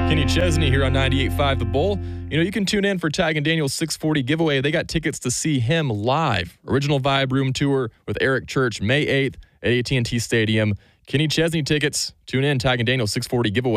Kenny Chesney here on 98.5 The Bull. You know, you can tune in for Tag and Daniel's 640 giveaway. They got tickets to see him live. Original Vibe Room Tour with Eric Church, May 8th at AT&T Stadium. Kenny Chesney tickets. Tune in, Tag and Daniel's 640 giveaway.